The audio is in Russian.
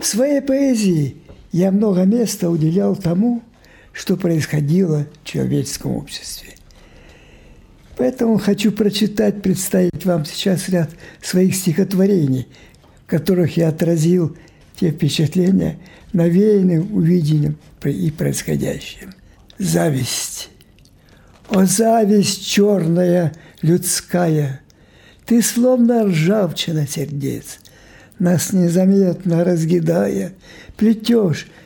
В своей поэзии я много места уделял тому, что происходило в человеческом обществе. Поэтому хочу представить вам сейчас ряд своих стихотворений, в которых я отразил те впечатления, навеянные увиденным и происходящим. Зависть. О, зависть черная, людская, ты словно ржавчина сердец, нас незаметно разъедая, плетешь